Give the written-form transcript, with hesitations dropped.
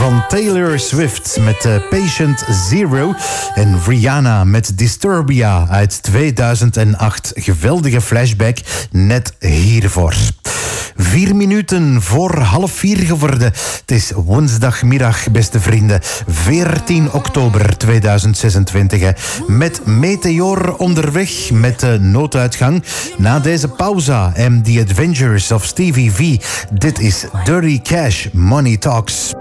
van Taylor Swift met Patient Zero. En Rihanna met Disturbia uit 2008. Geweldige flashback net hiervoor. 4 minuten voor 3:30 geworden. Het is woensdagmiddag, beste vrienden. 14 oktober 2026. Hè. Met Meteor onderweg met de nooduitgang. Na deze pauze en The Adventures of Stevie V. Dit is Dirty Cash Money Talks.